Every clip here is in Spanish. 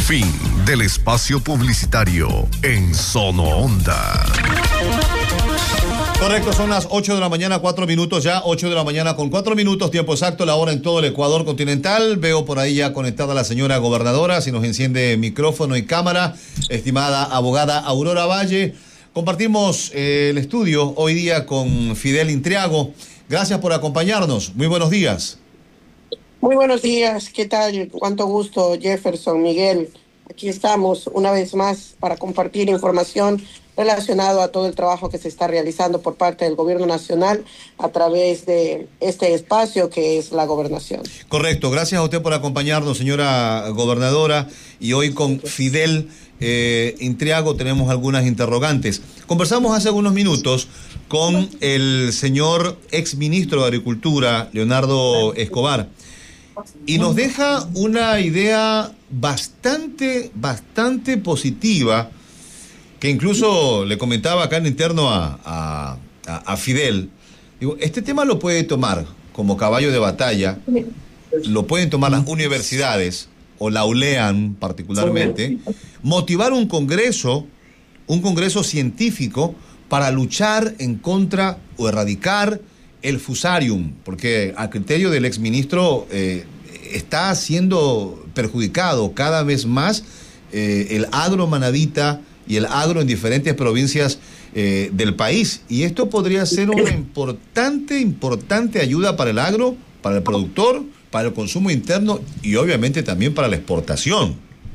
Fin del espacio publicitario en Sonoonda. Correcto, son las 8 de la mañana, 4 minutos ya, 8 de la mañana con 4 minutos, tiempo exacto, la hora en todo el Ecuador continental. Veo por ahí ya conectada la señora gobernadora, si nos enciende micrófono y cámara. Estimada abogada Aurora Valle, compartimos el estudio hoy día con Fidel Intriago. Gracias por acompañarnos, muy buenos días. Muy buenos días, ¿qué tal? Cuánto gusto, Jefferson, Miguel. Aquí estamos una vez más para compartir información relacionado a todo el trabajo que se está realizando por parte del gobierno nacional a través de este espacio que es la gobernación. Correcto, gracias a usted por acompañarnos, señora gobernadora, y hoy con Fidel Intriago tenemos algunas interrogantes. Conversamos hace algunos minutos con el señor exministro de Agricultura, Leonardo Escobar, y nos deja una idea bastante positiva, que incluso le comentaba acá en interno a Fidel. Digo, este tema lo puede tomar como caballo de batalla, lo pueden tomar las universidades o la ULEAN particularmente, motivar un congreso científico para luchar en contra o erradicar el fusarium, porque a criterio del exministro está siendo perjudicado cada vez más el agro manabita y el agro en diferentes provincias del país. Y esto podría ser una importante ayuda para el agro, para el productor, para el consumo interno y obviamente también para la exportación.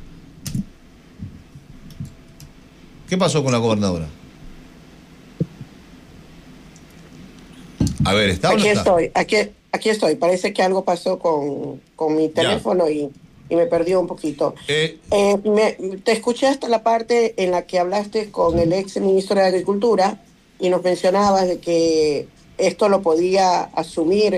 ¿Qué pasó con la gobernadora? A ver, ¿está o no está? Aquí estoy. Parece que algo pasó con mi teléfono y me perdió un poquito. Te escuché hasta la parte en la que hablaste con el ex ministro de Agricultura y nos mencionabas de que esto lo podía asumir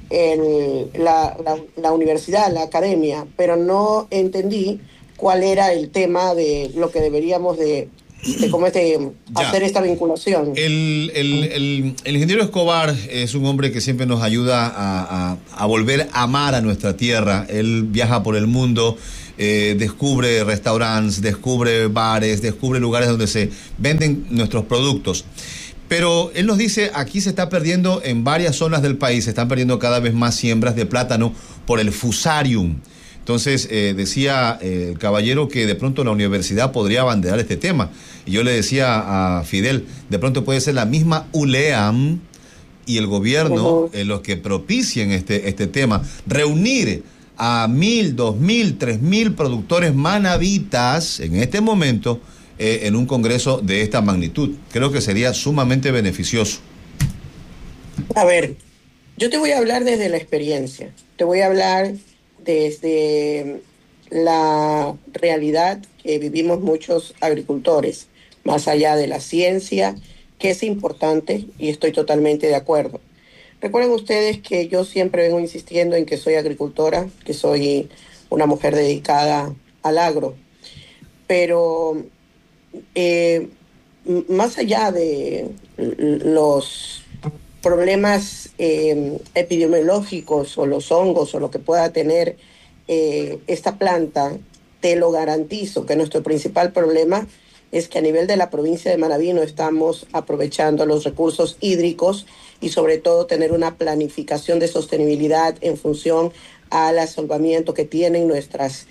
la universidad, la academia, pero no entendí cuál era el tema de lo que deberíamos de hacer esta vinculación. El ingeniero Escobar es un hombre que siempre nos ayuda a volver a amar a nuestra tierra. Él viaja por el mundo, descubre restaurantes, descubre bares, descubre lugares donde se venden nuestros productos. Pero él nos dice, aquí se está perdiendo en varias zonas del país, se están perdiendo cada vez más siembras de plátano por el fusarium. Entonces, decía el caballero que de pronto la universidad podría abanderar este tema. Y yo le decía a Fidel, de pronto puede ser la misma ULEAM y el gobierno los que propicien este tema. Reunir a 1,000, 2,000, 3,000 productores manabitas en este momento en un congreso de esta magnitud. Creo que sería sumamente beneficioso. A ver, yo te voy a hablar desde la experiencia. Te voy a hablar desde la realidad que vivimos muchos agricultores, más allá de la ciencia, que es importante y estoy totalmente de acuerdo. Recuerden ustedes que yo siempre vengo insistiendo en que soy agricultora, que soy una mujer dedicada al agro, pero más allá de los problemas epidemiológicos o los hongos o lo que pueda tener esta planta, te lo garantizo que nuestro principal problema es que a nivel de la provincia de Manabí no estamos aprovechando los recursos hídricos y sobre todo tener una planificación de sostenibilidad en función al asolvamiento que tienen nuestros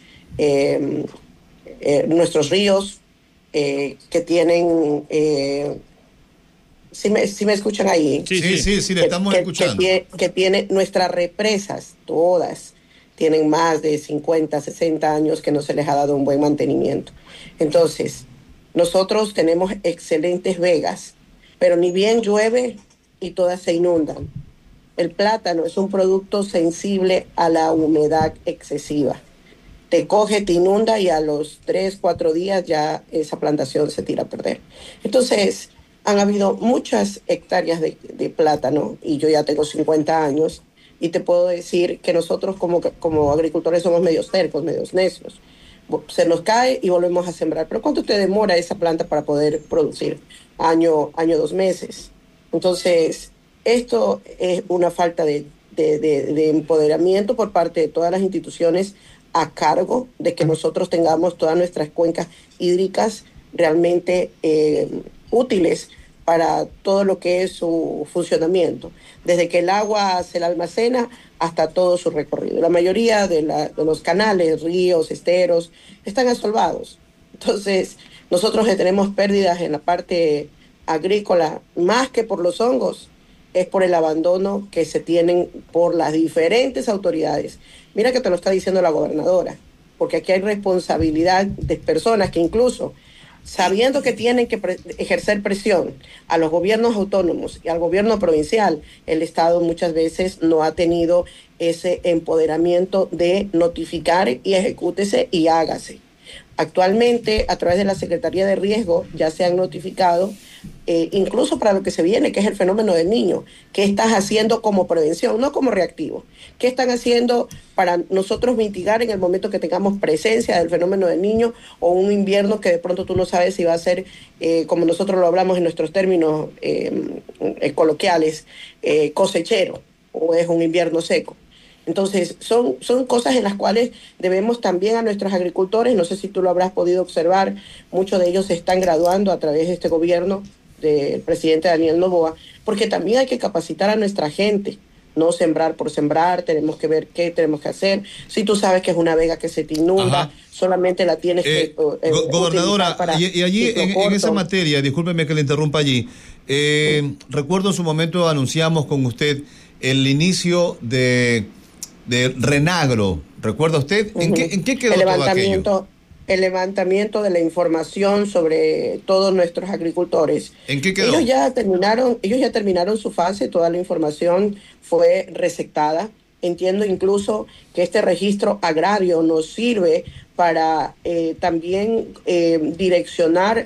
ríos, que tienen... ¿Sí me escuchan ahí? Sí, le estamos escuchando. Que tiene nuestras represas, todas, tienen más de 50, 60 años que no se les ha dado un buen mantenimiento. Entonces, nosotros tenemos excelentes vegas, pero ni bien llueve y todas se inundan. El plátano es un producto sensible a la humedad excesiva. Te coge, te inunda y a los 3, 4 días ya esa plantación se tira a perder. Entonces, han habido muchas hectáreas de plátano y yo ya tengo 50 años y te puedo decir que nosotros como agricultores somos medios tercos, medios necios. Se nos cae y volvemos a sembrar. Pero ¿cuánto te demora esa planta para poder producir? Año, 2 meses. Entonces, esto es una falta de empoderamiento por parte de todas las instituciones a cargo de que nosotros tengamos todas nuestras cuencas hídricas realmente útiles para todo lo que es su funcionamiento, desde que el agua se la almacena hasta todo su recorrido. La mayoría de los canales, ríos, esteros, están asolvados. Entonces, nosotros tenemos pérdidas en la parte agrícola, más que por los hongos, es por el abandono que se tienen por las diferentes autoridades. Mira que te lo está diciendo la gobernadora, porque aquí hay responsabilidad de personas que incluso, sabiendo que tienen que ejercer presión a los gobiernos autónomos y al gobierno provincial, el Estado muchas veces no ha tenido ese empoderamiento de notificar y ejecútese y hágase. Actualmente, a través de la Secretaría de Riesgo, ya se han notificado, incluso para lo que se viene, que es el fenómeno del niño. ¿Qué estás haciendo como prevención, no como reactivo? ¿Qué están haciendo para nosotros mitigar en el momento que tengamos presencia del fenómeno del niño o un invierno que de pronto tú no sabes si va a ser, como nosotros lo hablamos en nuestros términos coloquiales, cosechero, o es un invierno seco? Entonces, son cosas en las cuales debemos también a nuestros agricultores, no sé si tú lo habrás podido observar, muchos de ellos se están graduando a través de este gobierno del presidente Daniel Noboa, porque también hay que capacitar a nuestra gente, no sembrar por sembrar, tenemos que ver qué tenemos que hacer. Si tú sabes que es una vega que se te inunda, ajá, solamente la tienes que gobernadora, para y allí en esa materia, discúlpeme que le interrumpa allí, recuerdo en su momento anunciamos con usted el inicio de Renagro, ¿recuerda usted? ¿En qué quedó todo aquello? El levantamiento de la información sobre todos nuestros agricultores. ¿En qué quedó? Ellos ya terminaron su fase, toda la información fue receptada. Entiendo incluso que este registro agrario nos sirve para también direccionar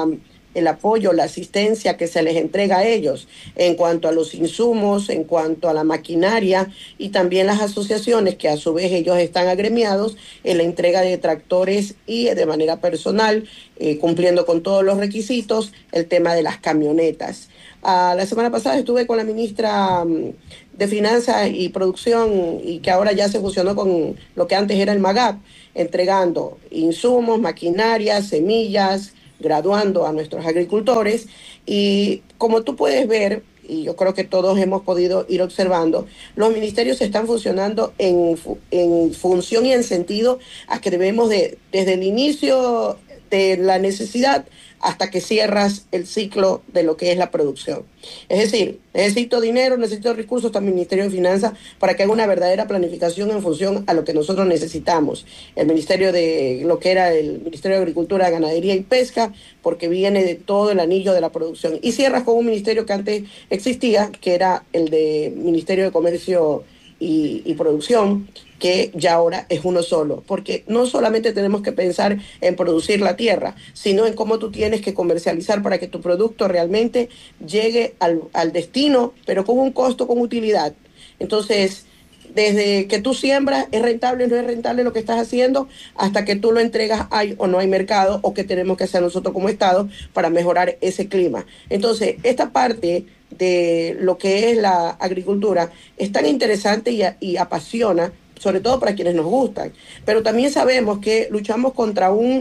el apoyo, la asistencia que se les entrega a ellos en cuanto a los insumos, en cuanto a la maquinaria y también las asociaciones que a su vez ellos están agremiados en la entrega de tractores y de manera personal, cumpliendo con todos los requisitos, el tema de las camionetas. La semana pasada estuve con la ministra de Finanzas y Producción y que ahora ya se fusionó con lo que antes era el MAGAP, entregando insumos, maquinaria, semillas, graduando a nuestros agricultores y como tú puedes ver, y yo creo que todos hemos podido ir observando, los ministerios están funcionando en función y en sentido a que debemos desde el inicio de la necesidad hasta que cierras el ciclo de lo que es la producción. Es decir, necesito dinero, necesito recursos, también Ministerio de Finanzas, para que haga una verdadera planificación en función a lo que nosotros necesitamos. El Ministerio de lo que era el Ministerio de Agricultura, Ganadería y Pesca, porque viene de todo el anillo de la producción. Y cierras con un ministerio que antes existía, que era el de Ministerio de Comercio y Producción, que ya ahora es uno solo, porque no solamente tenemos que pensar en producir la tierra, sino en cómo tú tienes que comercializar para que tu producto realmente llegue al destino, pero con un costo, con utilidad. Entonces, desde que tú siembras, es rentable o no es rentable lo que estás haciendo, hasta que tú lo entregas, hay o no hay mercado, o qué tenemos que hacer nosotros como Estado para mejorar ese clima. Entonces, esta parte de lo que es la agricultura es tan interesante y apasiona, sobre todo para quienes nos gustan, pero también sabemos que luchamos contra algo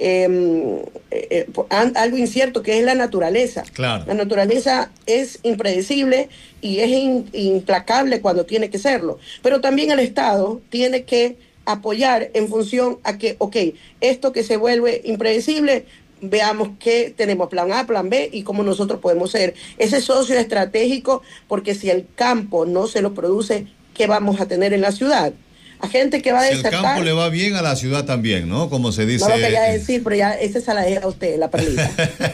incierto que es la naturaleza. Claro. La naturaleza es impredecible y es implacable cuando tiene que serlo, pero también el Estado tiene que apoyar en función a que, esto que se vuelve impredecible, veamos qué tenemos, plan A, plan B y cómo nosotros podemos ser ese socio estratégico, porque si el campo no se lo produce, ¿qué vamos a tener en la ciudad? A gente que va a desertar. Si el campo le va bien, a la ciudad también, ¿no? Como se dice. No lo quería decir, pero ya esa se la deja a usted, la perlita.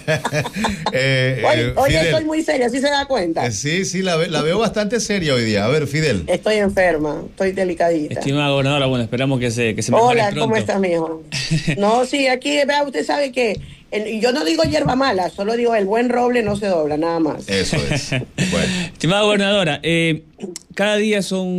Hoy estoy muy seria, ¿sí se da cuenta? Sí, la veo bastante seria hoy día. A ver, Fidel. Estoy enferma, estoy delicadita. Estimada gobernadora, bueno, esperamos que se mejore pronto. Hola, ¿cómo estás, mijo? No, sí, aquí, vea, usted sabe que yo no digo hierba mala, solo digo el buen roble no se dobla, nada más. Eso es. Bueno. Estimada gobernadora, cada día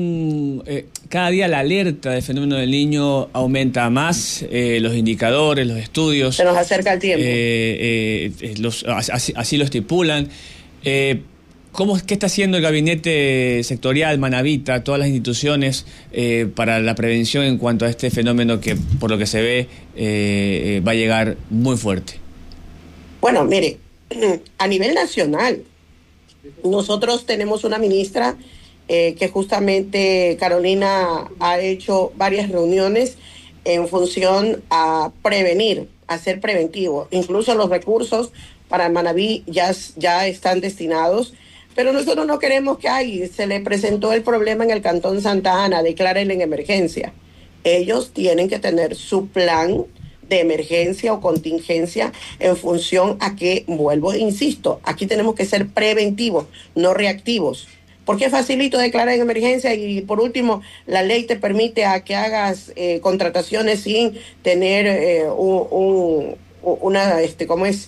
la alerta del fenómeno del niño aumenta más, los indicadores, los estudios. Se nos acerca el tiempo. Así lo estipulan. ¿Qué está haciendo el gabinete sectorial, Manavita, todas las instituciones para la prevención en cuanto a este fenómeno que, por lo que se ve, va a llegar muy fuerte? Bueno, mire, a nivel nacional, nosotros tenemos una ministra que justamente, Carolina, ha hecho varias reuniones en función a prevenir, a ser preventivo. Incluso los recursos para Manaví ya están destinados, pero nosotros no queremos que se le presentó el problema en el Cantón Santa Ana, declárenle en emergencia. Ellos tienen que tener su plan de emergencia o contingencia en función a que, vuelvo e insisto, aquí tenemos que ser preventivos, no reactivos. Porque es facilito declarar en emergencia y por último la ley te permite a que hagas contrataciones sin tener ¿cómo es?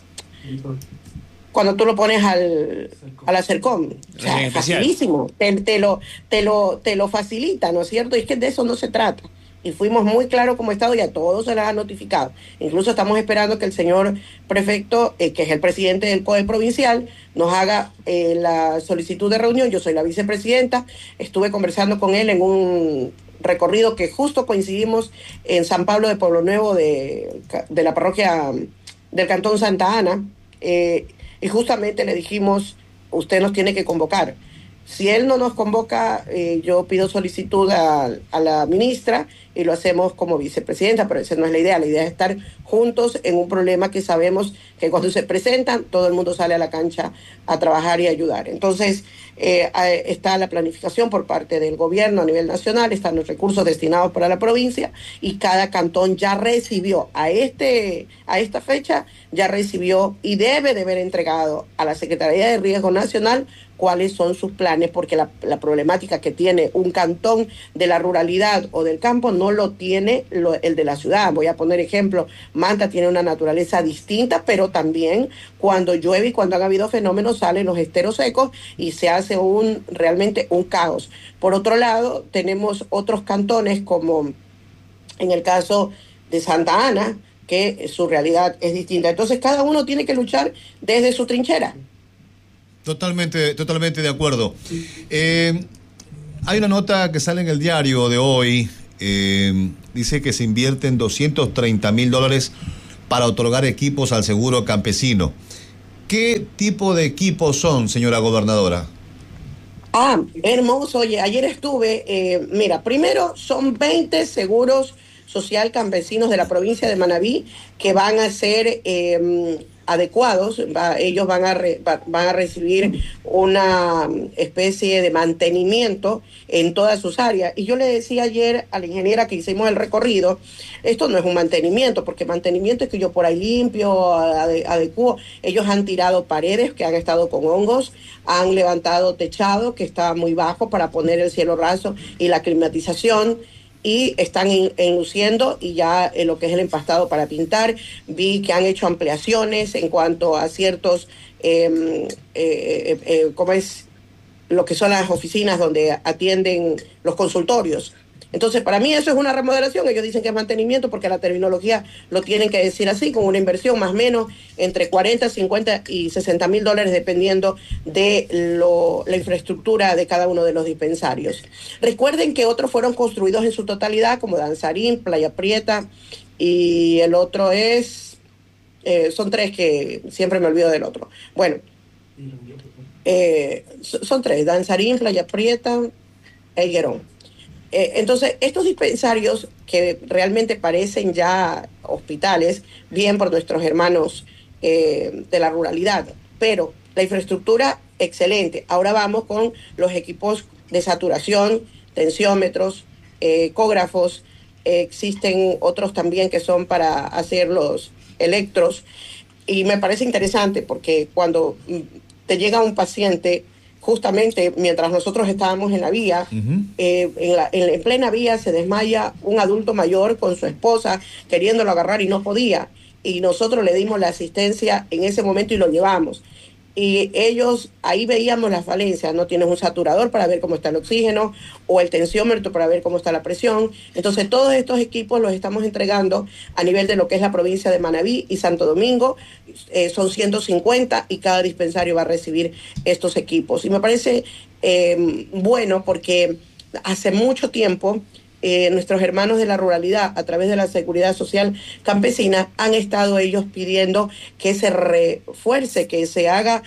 Cuando tú lo pones a la CERCOM, o sea, facilísimo, te lo facilita, ¿no es cierto? Y es que de eso no se trata. Y fuimos muy claros como Estado y a todos se les ha notificado. Incluso estamos esperando que el señor prefecto, que es el presidente del COE provincial, nos haga la solicitud de reunión. Yo soy la vicepresidenta, estuve conversando con él en un recorrido que justo coincidimos en San Pablo de Pueblo Nuevo de la parroquia del Cantón Santa Ana, y justamente le dijimos, usted nos tiene que convocar. Si él no nos convoca, yo pido solicitud a la ministra y lo hacemos como vicepresidenta, pero esa no es la idea es estar juntos en un problema que sabemos que cuando se presentan todo el mundo sale a la cancha a trabajar y ayudar. Entonces está la planificación por parte del gobierno a nivel nacional, están los recursos destinados para la provincia y cada cantón ya recibió a esta fecha, ya recibió y debe de haber entregado a la Secretaría de Riesgo Nacional cuáles son sus planes, porque la problemática que tiene un cantón de la ruralidad o del campo no lo tiene el de la ciudad. Voy a poner ejemplo, Manta tiene una naturaleza distinta, pero también cuando llueve y cuando han habido fenómenos salen los esteros secos y se hace realmente un caos. Por otro lado, tenemos otros cantones como en el caso de Santa Ana, que su realidad es distinta. Entonces cada uno tiene que luchar desde su trinchera. Totalmente de acuerdo. Hay una nota que sale en el diario de hoy, dice que se invierten $230,000 para otorgar equipos al seguro campesino. ¿Qué tipo de equipos son, señora gobernadora? Hermoso. Oye, ayer estuve, mira, primero son 20 seguros social campesinos de la provincia de Manabí que van a ser adecuados. Ellos van a recibir una especie de mantenimiento en todas sus áreas. Y yo le decía ayer a la ingeniera que hicimos el recorrido, esto no es un mantenimiento, porque mantenimiento es que yo por ahí limpio, adecuo. Ellos han tirado paredes que han estado con hongos, han levantado techado que está muy bajo para poner el cielo raso y la climatización, y están enluciendo y ya lo que es el empastado para pintar. Vi que han hecho ampliaciones en cuanto a ciertos, ¿cómo es? Lo que son las oficinas donde atienden los consultorios. Entonces, para mí eso es una remodelación. Ellos dicen que es mantenimiento porque la terminología lo tienen que decir así, con una inversión más o menos entre 40, 50 y 60 mil dólares, dependiendo de la infraestructura de cada uno de los dispensarios. Recuerden que otros fueron construidos en su totalidad, como Danzarín, Playa Prieta, y el otro son tres que siempre me olvido del otro. Bueno, son tres, Danzarín, Playa Prieta e Higuerón. Entonces, estos dispensarios que realmente parecen ya hospitales, bien por nuestros hermanos de la ruralidad, pero la infraestructura excelente. Ahora vamos con los equipos de saturación, tensiómetros, ecógrafos, existen otros también que son para hacer los electros, y me parece interesante porque cuando te llega un paciente, justamente mientras nosotros estábamos en la vía, en plena vía se desmaya un adulto mayor con su esposa queriéndolo agarrar y no podía. Y nosotros le dimos la asistencia en ese momento y lo llevamos. y ellos, ahí veíamos las falencias, no tienes un saturador para ver cómo está el oxígeno o el tensiómetro para ver cómo está la presión. Entonces todos estos equipos los estamos entregando a nivel de lo que es la provincia de Manabí y Santo Domingo. Son 150 y cada dispensario va a recibir estos equipos. Y me parece bueno porque hace mucho tiempo nuestros hermanos de la ruralidad, a través de la Seguridad Social Campesina, han estado ellos pidiendo que se refuerce, que se haga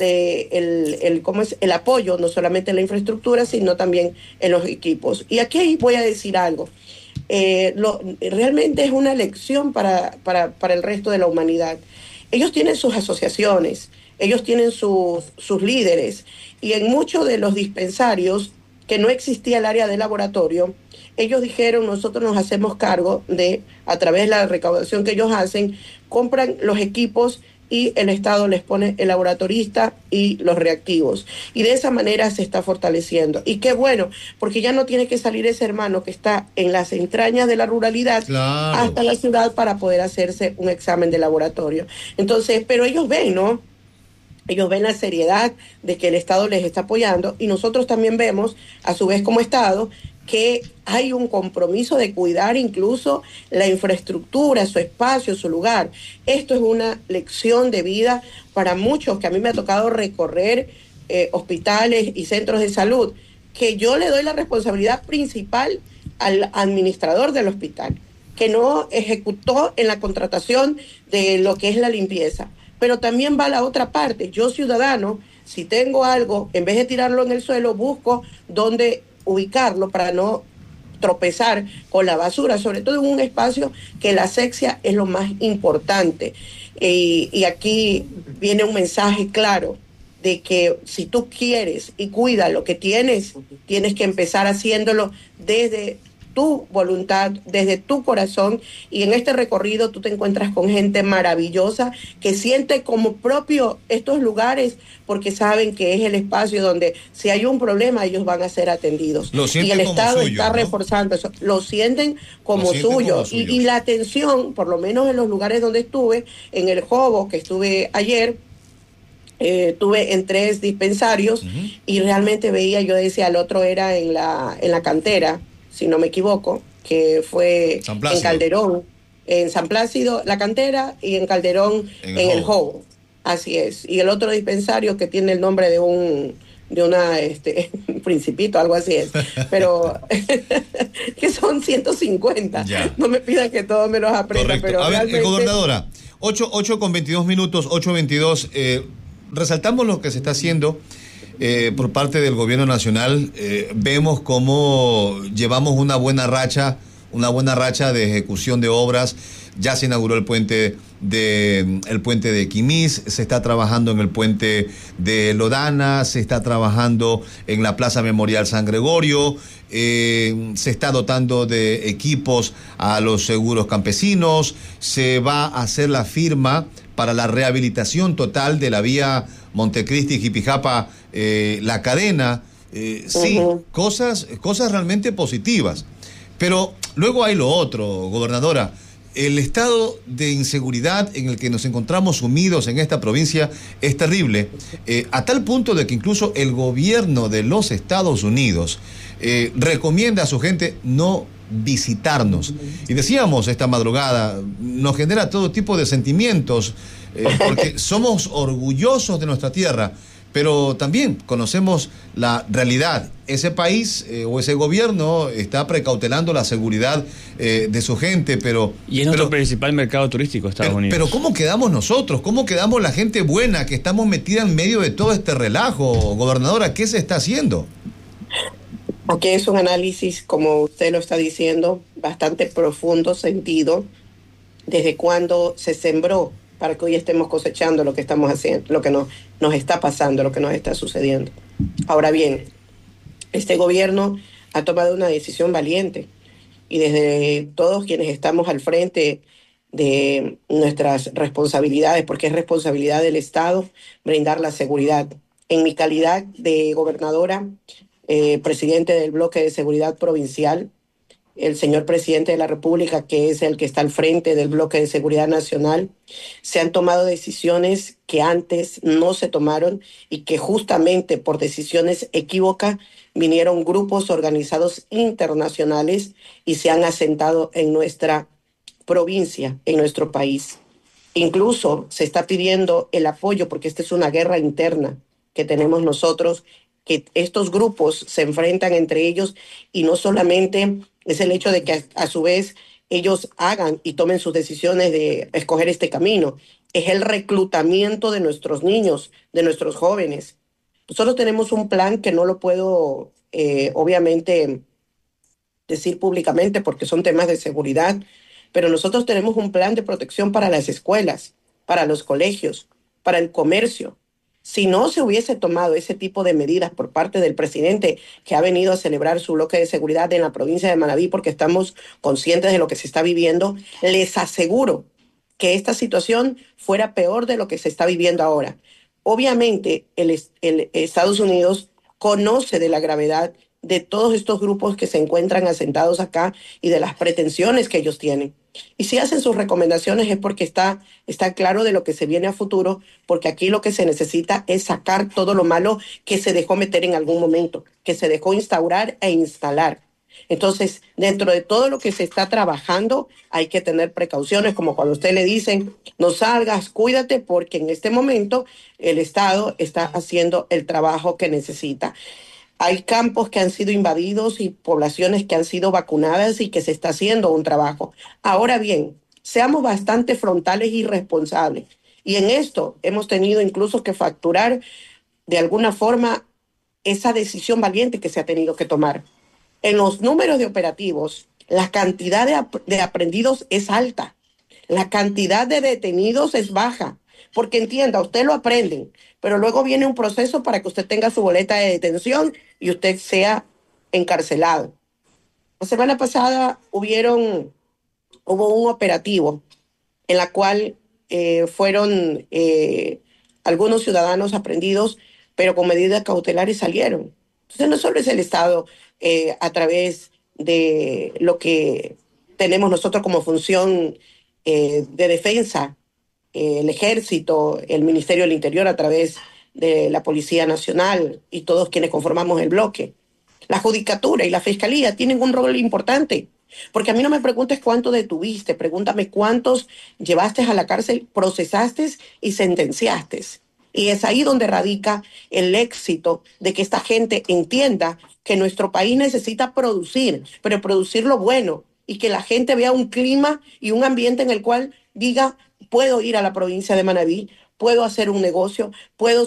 ¿cómo es? El apoyo, no solamente en la infraestructura, sino también en los equipos. Y aquí voy a decir algo. Realmente es una lección para el resto de la humanidad. Ellos tienen sus asociaciones, ellos tienen sus líderes, y en muchos de los dispensarios que no existía el área de laboratorio, ellos dijeron, nosotros nos hacemos cargo de, a través de la recaudación que ellos hacen, compran los equipos y el Estado les pone el laboratorista y los reactivos. Y de esa manera se está fortaleciendo. Y qué bueno, porque ya no tiene que salir ese hermano que está en las entrañas de la ruralidad, claro, hasta la ciudad para poder hacerse un examen de laboratorio. Entonces, pero ellos ven, ¿no? Ellos ven la seriedad de que el Estado les está apoyando, y nosotros también vemos, a su vez como Estado, que hay un compromiso de cuidar incluso la infraestructura, su espacio, su lugar. Esto es una lección de vida para muchos, que a mí me ha tocado recorrer hospitales y centros de salud, que yo le doy la responsabilidad principal al administrador del hospital, que no ejecutó en la contratación de lo que es la limpieza. Pero también va la otra parte. Yo, ciudadano, si tengo algo, en vez de tirarlo en el suelo, busco dónde ubicarlo para no tropezar con la basura, sobre todo en un espacio que la asepsia es lo más importante. Y aquí viene un mensaje claro de que si tú quieres y cuidas lo que tienes, tienes que empezar haciéndolo desde tu voluntad, desde tu corazón, y en este recorrido tú te encuentras con gente maravillosa que siente como propio estos lugares, porque saben que es el espacio donde si hay un problema ellos van a ser atendidos. Y el Estado suyo, está, ¿no?, reforzando eso, lo sienten como suyo. Y la atención, por lo menos en los lugares donde estuve, en el Jobo, que estuve ayer, estuve en 3 dispensarios, y realmente veía, yo decía, el otro era en la cantera, si no me equivoco, que fue en Calderón, en San Plácido, la cantera, y en Calderón, en el Jobo. Así es. Y el otro dispensario que tiene el nombre de un principito, algo así es. Pero que son 150. Ya. No me pidan que todos me los aprenda. Correcto. Pero a ver, realmente... gobernadora, 8:22, 8:22, resaltamos lo que se está haciendo por parte del gobierno nacional. Vemos cómo llevamos una buena racha de ejecución de obras. Ya se inauguró el puente de Quimís, se está trabajando en el puente de Lodana, se está trabajando en la Plaza Memorial San Gregorio, se está dotando de equipos a los seguros campesinos, se va a hacer la firma para la rehabilitación total de la vía Montecristi-Jipijapa, La Cadena. Sí, cosas realmente positivas. Pero luego hay lo otro, gobernadora. El estado de inseguridad en el que nos encontramos sumidos en esta provincia es terrible, a tal punto de que incluso el gobierno de los Estados Unidos recomienda a su gente no visitarnos. Y decíamos esta madrugada, nos genera todo tipo de sentimientos, porque somos orgullosos de nuestra tierra, pero también conocemos la realidad. Ese país o ese gobierno está precautelando la seguridad de su gente, pero... Y es nuestro principal mercado turístico, Estados Unidos. Pero ¿cómo quedamos nosotros? ¿Cómo quedamos la gente buena que estamos metida en medio de todo este relajo? Gobernadora, ¿qué se está haciendo? Aquí es un análisis, como usted lo está diciendo, bastante profundo, sentido, desde cuando se sembró para que hoy estemos cosechando lo que estamos haciendo, lo que nos está pasando, lo que nos está sucediendo. Ahora bien, este gobierno ha tomado una decisión valiente, y desde todos quienes estamos al frente de nuestras responsabilidades, porque es responsabilidad del Estado brindar la seguridad. En mi calidad de gobernadora, presidente del bloque de seguridad provincial, el señor presidente de la República, que es el que está al frente del bloque de seguridad nacional, se han tomado decisiones que antes no se tomaron y que justamente por decisiones equívocas vinieron grupos organizados internacionales y se han asentado en nuestra provincia, en nuestro país. Incluso se está pidiendo el apoyo, porque esta es una guerra interna que tenemos nosotros, que estos grupos se enfrentan entre ellos, y no solamente es el hecho de que a su vez ellos hagan y tomen sus decisiones de escoger este camino, es el reclutamiento de nuestros niños, de nuestros jóvenes. Nosotros tenemos un plan que no lo puedo obviamente decir públicamente porque son temas de seguridad, pero nosotros tenemos un plan de protección para las escuelas, para los colegios, para el comercio. Si no se hubiese tomado ese tipo de medidas por parte del presidente, que ha venido a celebrar su bloque de seguridad en la provincia de Manabí, porque estamos conscientes de lo que se está viviendo, les aseguro que esta situación fuera peor de lo que se está viviendo ahora. Obviamente, el Estados Unidos conoce de la gravedad de todos estos grupos que se encuentran asentados acá y de las pretensiones que ellos tienen. Y si hacen sus recomendaciones es porque está claro de lo que se viene a futuro, porque aquí lo que se necesita es sacar todo lo malo que se dejó meter en algún momento, que se dejó instaurar e instalar. Entonces, dentro de todo lo que se está trabajando, hay que tener precauciones, como cuando a usted le dicen, no salgas, cuídate, porque en este momento el Estado está haciendo el trabajo que necesita. Hay campos que han sido invadidos y poblaciones que han sido vacunadas y que se está haciendo un trabajo. Ahora bien, seamos bastante frontales y responsables. Y en esto hemos tenido incluso que facturar de alguna forma esa decisión valiente que se ha tenido que tomar. En los números de operativos, la cantidad de aprendidos es alta, la cantidad de detenidos es baja, porque entienda, usted lo aprenden, pero luego viene un proceso para que usted tenga su boleta de detención y usted sea encarcelado. La semana pasada hubo un operativo en la cual fueron algunos ciudadanos aprendidos, pero con medidas cautelares salieron. Entonces no solo es el Estado a través de lo que tenemos nosotros como función de defensa, el Ejército, el Ministerio del Interior a través de la Policía Nacional y todos quienes conformamos el bloque. La Judicatura y la Fiscalía tienen un rol importante, porque a mí no me preguntes cuánto detuviste, pregúntame cuántos llevaste a la cárcel, procesaste y sentenciaste. Y es ahí donde radica el éxito de que esta gente entienda que nuestro país necesita producir, pero producir lo bueno, y que la gente vea un clima y un ambiente en el cual diga, puedo ir a la provincia de Manabí, puedo hacer un negocio, puedo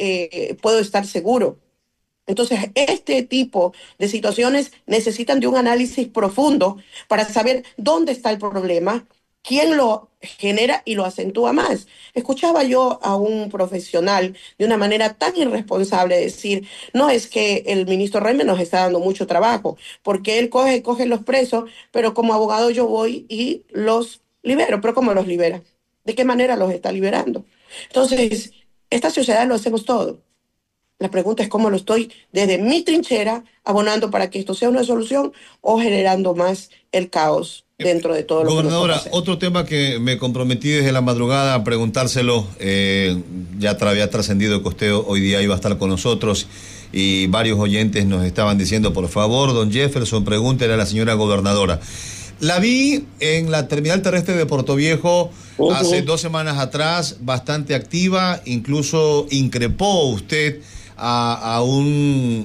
estar seguro. Entonces, este tipo de situaciones necesitan de un análisis profundo para saber dónde está el problema, quién lo genera y lo acentúa más. Escuchaba yo a un profesional de una manera tan irresponsable decir, no, es que el ministro Reyme nos está dando mucho trabajo, porque él coge los presos, pero como abogado yo voy y los libero. ¿Pero cómo los libera? ¿De qué manera los está liberando? Entonces, esta sociedad lo hacemos todo. La pregunta es cómo lo estoy desde mi trinchera abonando para que esto sea una solución o generando más el caos dentro de todo lo que Gobernadora, nosotros hacemos. otro tema que me comprometí desde la madrugada a preguntárselo, ya había trascendido que usted hoy día iba a estar con nosotros y varios oyentes nos estaban diciendo, por favor, don Jefferson, pregúntele a la señora gobernadora. La vi en la terminal terrestre de Puerto Viejo hace 2 semanas atrás, bastante activa, incluso increpó usted a un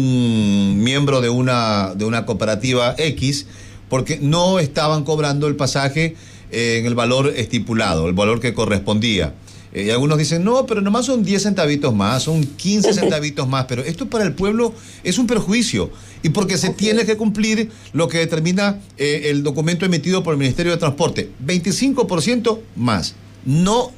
miembro de una cooperativa X porque no estaban cobrando el pasaje en el valor estipulado, el valor que correspondía. Y algunos dicen, no, pero nomás son 10 centavitos más, son 15 centavitos más, pero esto para el pueblo es un perjuicio, y porque se tiene que cumplir lo que determina el documento emitido por el Ministerio de Transporte, 25% más. No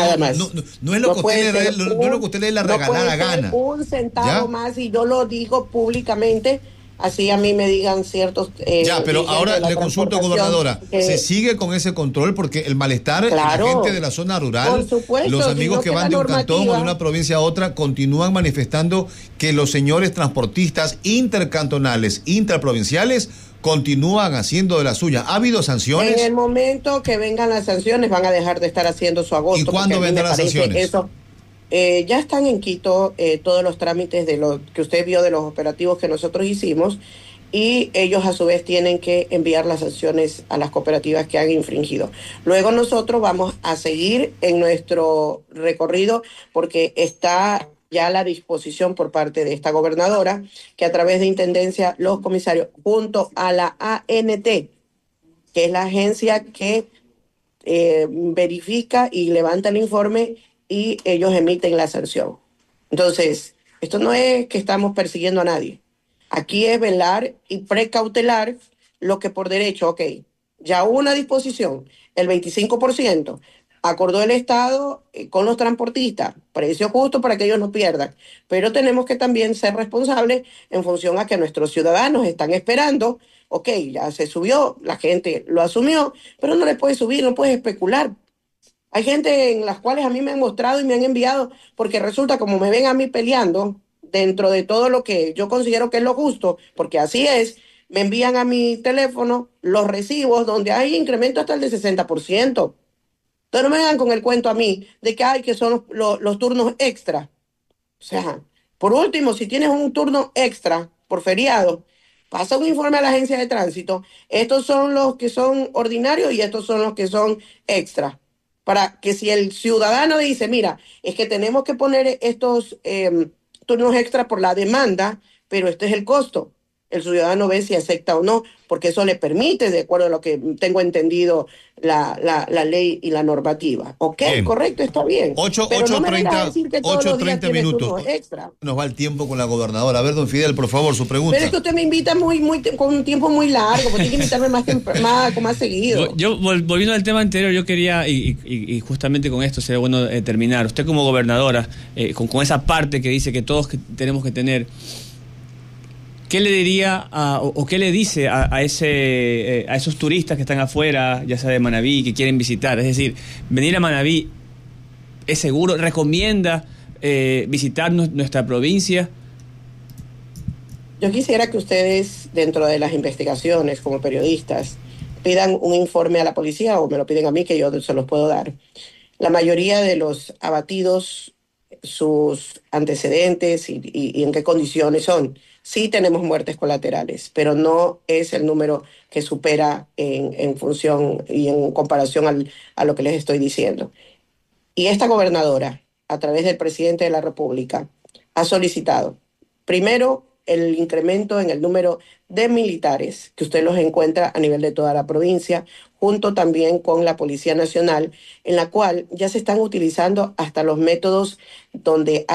es lo que usted le dé la regalada gana. Un centavo más, y yo lo digo públicamente, así a mí me digan ciertos... pero ahora le consulto, gobernadora, ¿se sigue con ese control? Porque el malestar, claro, la gente de la zona rural, por supuesto, los amigos que van de un cantón o de una provincia a otra, continúan manifestando que los señores transportistas intercantonales, intraprovinciales, continúan haciendo de las suyas. ¿Ha habido sanciones? En el momento que vengan las sanciones van a dejar de estar haciendo su agosto. ¿Y cuándo vendrán las sanciones? Eso, ya están en Quito todos los trámites de lo que usted vio de los operativos que nosotros hicimos, y ellos a su vez tienen que enviar las sanciones a las cooperativas que han infringido. Luego nosotros vamos a seguir en nuestro recorrido porque está ya a la disposición por parte de esta gobernadora que a través de Intendencia, los comisarios, junto a la ANT, que es la agencia que verifica y levanta el informe y ellos emiten la sanción. Entonces, esto no es que estamos persiguiendo a nadie. Aquí es velar y precautelar lo que por derecho, ok, ya hubo una disposición, el 25%, acordó el Estado con los transportistas, precio justo para que ellos no pierdan, pero tenemos que también ser responsables en función a que nuestros ciudadanos están esperando, ok, ya se subió, la gente lo asumió, pero no le puedes subir, no puedes especular. Hay gente en las cuales a mí me han mostrado y me han enviado, porque resulta como me ven a mí peleando, dentro de todo lo que yo considero que es lo justo, porque así es, me envían a mi teléfono los recibos donde hay incremento hasta el de 60%. Entonces no me vengan con el cuento a mí de que hay que son los turnos extra. O sea, por último, si tienes un turno extra por feriado, pasa un informe a la agencia de tránsito. Estos son los que son ordinarios y estos son los que son extra. Para que si el ciudadano dice, mira, es que tenemos que poner estos turnos extra por la demanda, pero este es el costo. El ciudadano ve si acepta o no, porque eso le permite, de acuerdo a lo que tengo entendido, la ley y la normativa. Ok, bien. Correcto, está bien. 8:30 minutos. Nos va el tiempo con la gobernadora. A ver, don Fidel, por favor, su pregunta. Pero es que usted me invita con un tiempo muy largo, porque tiene que invitarme más seguido. Yo, volviendo al tema anterior, yo quería, y justamente con esto sería bueno terminar. Usted como gobernadora, con esa parte que dice que todos tenemos que tener, ¿qué le diría o qué le dice a esos turistas que están afuera, ya sea de Manabí, que quieren visitar? Es decir, venir a Manabí es seguro, recomienda visitar nuestra provincia. Yo quisiera que ustedes, dentro de las investigaciones como periodistas, pidan un informe a la policía o me lo piden a mí, que yo se los puedo dar. La mayoría de los abatidos, sus antecedentes y en qué condiciones son. Sí tenemos muertes colaterales, pero no es el número que supera en función y en comparación a lo que les estoy diciendo. Y esta gobernadora, a través del presidente de la República, ha solicitado, primero, el incremento en el número de militares, que usted los encuentra a nivel de toda la provincia, junto también con la Policía Nacional, en la cual ya se están utilizando hasta los métodos donde hay